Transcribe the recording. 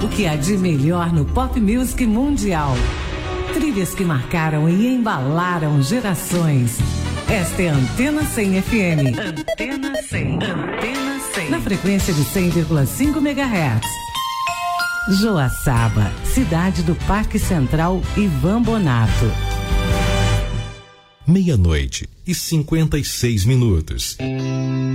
O que há de melhor no pop music mundial. Trilhas que marcaram e embalaram gerações. Esta é a Antena 100 FM. Antena 100. Antena 100. Na frequência de 100,5 MHz. Joaçaba, cidade do Parque Central Ivan Bonato. 00:56.